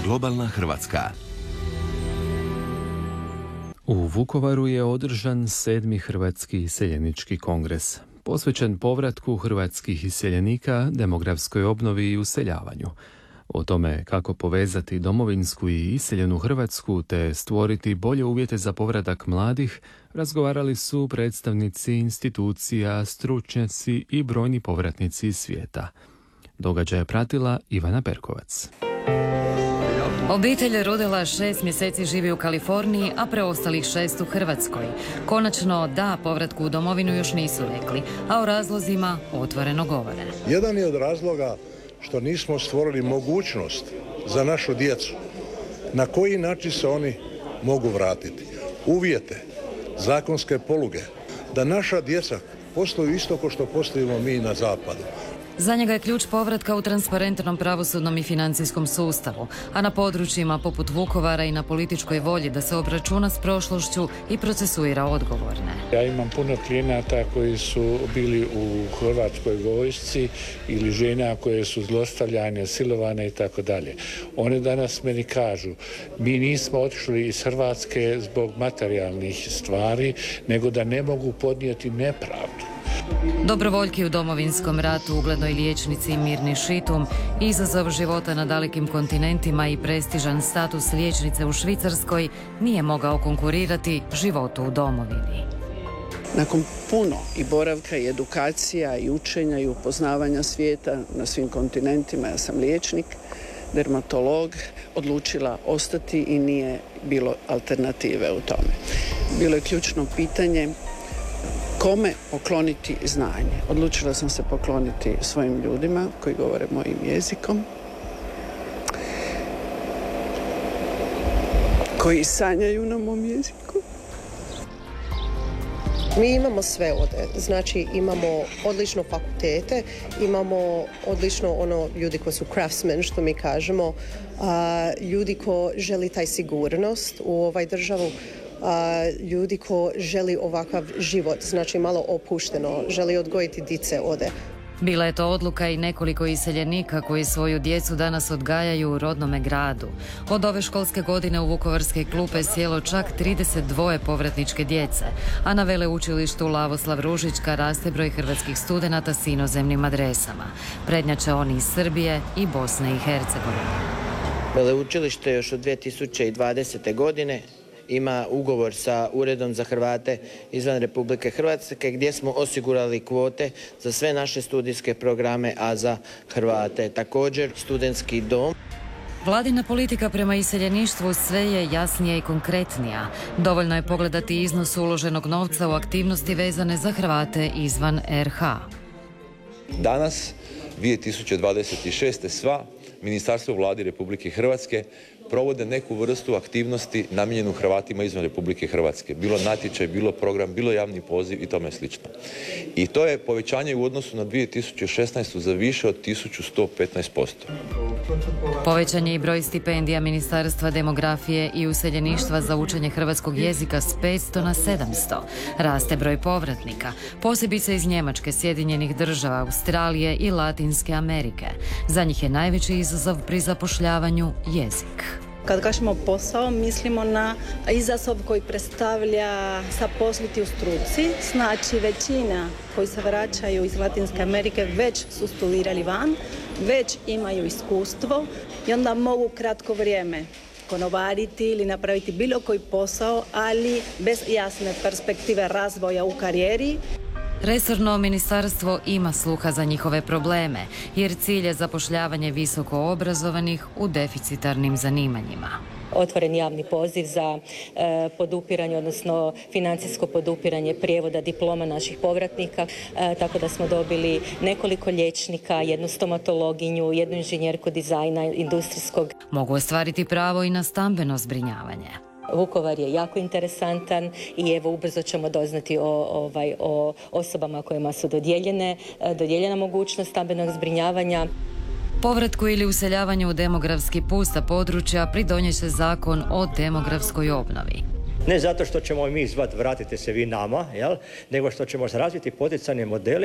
Globalna Hrvatska. U Vukovaru je održan 7. Hrvatski iseljenički kongres, posvećen povratku hrvatskih iseljenika, demografskoj obnovi i useljavanju. O tome kako povezati domovinsku i iseljenu Hrvatsku te stvoriti bolje uvjete za povratak mladih, razgovarali su predstavnici institucija, stručnjaci i brojni povratnici iz svijeta. Događaj je pratila Ivana Perkovac. Obitelj Rudela 6 mjeseci živi u Kaliforniji, a preostalih 6 u Hrvatskoj. Konačno da povratku u domovinu još nisu rekli, a o razlozima otvoreno govore. Jedan je od razloga što nismo stvorili mogućnost za našu djecu na koji način se oni mogu vratiti. Uvjete, zakonske poluge, da naša djeca postaju isto kao što postojimo mi na zapadu. Za njega je ključ povratka u transparentnom pravosudnom i financijskom sustavu, a na područjima poput Vukovara i na političkoj volji da se obračuna s prošlošću i procesuira odgovorne. Ja imam puno klijenata koji su bili u Hrvatskoj vojsci ili žena koje su zlostavljane, silovane i tako dalje. One danas meni kažu, mi nismo otišli iz Hrvatske zbog materijalnih stvari, nego da ne mogu podnijeti nepravdu. Dobrovoljki u domovinskom ratu, uglednoj liječnici Mirni Šitum, izazov života na dalekim kontinentima i prestižan status liječnice u Švicarskoj nije mogao konkurirati životu u domovini. Nakon puno i boravka i edukacija i učenja i upoznavanja svijeta na svim kontinentima, ja sam liječnik, dermatolog, odlučila ostati i nije bilo alternative u tome. Bilo je ključno pitanje kome pokloniti znanje. Odlučila sam se pokloniti svojim ljudima koji govore mojim jezikom, koji sanjaju na mom jeziku. Mi imamo sve ovdje, znači imamo odlično fakultete, imamo odlično ljudi koji su craftsmen, što mi kažemo, ljudi koji želi taj sigurnost u ovaj državu, ljudi koji želi ovakav život, znači malo opušteno, želi odgojiti dice ovdje. Bila je to odluka i nekoliko iseljenika koji svoju djecu danas odgajaju u rodnome gradu. Od ove školske godine u vukovarske klupe sjelo čak 32 povratničke djece, a na veleučilištu Lavoslav Ružička raste broj hrvatskih studenata s inozemnim adresama. Prednjače oni iz Srbije i Bosne i Hercegovine. Veleučilište još od 2020. godine ima ugovor sa Uredom za Hrvate izvan Republike Hrvatske gdje smo osigurali kvote za sve naše studijske programe, a za Hrvate također studentski dom. Vladina politika prema iseljeništvu sve je jasnija i konkretnija. Dovoljno je pogledati iznos uloženog novca u aktivnosti vezane za Hrvate izvan RH. Danas, 2026. sva ministarstva u Vladi Republike Hrvatske provode neku vrstu aktivnosti namijenjenu Hrvatima izvan Republike Hrvatske. Bilo natječaj, bilo program, bilo javni poziv i tome slično. I to je povećanje u odnosu na 2016. za više od 1115%. Povećan je i broj stipendija Ministarstva demografije i useljeništva za učenje hrvatskog jezika s 500 na 700. Raste broj povratnika, posebice iz Njemačke, Sjedinjenih Država, Australije i Latinske Amerike. Za njih je najveći izazov pri zapošljavanju jezik. Kad kažemo posao, mislimo na izazov koji predstavlja zaposliti u struci. Znači, većina koji se vraćaju iz Latinske Amerike već su studirali van, već imaju iskustvo i onda mogu kratko vrijeme konobariti ili napraviti bilo koji posao, ali bez jasne perspektive razvoja u karijeri. Resorno ministarstvo ima sluha za njihove probleme, jer cilj je zapošljavanje visoko obrazovanih u deficitarnim zanimanjima. Otvoren javni poziv za podupiranje, odnosno financijsko podupiranje prijevoda diploma naših povratnika, tako da smo dobili nekoliko liječnika, jednu stomatologinju, jednu inženjerku dizajna industrijskog. Mogu ostvariti pravo i na stambeno zbrinjavanje. Vukovar je jako interesantan i evo ubrzo ćemo doznati o osobama kojima su dodijeljena mogućnost stambenog zbrinjavanja. Povratku ili useljavanju u demografski pusta područja pridonijet će zakon o demografskoj obnovi. Ne zato što ćemo mi zvati vratite se vi nama, nego što ćemo razviti poticajne modele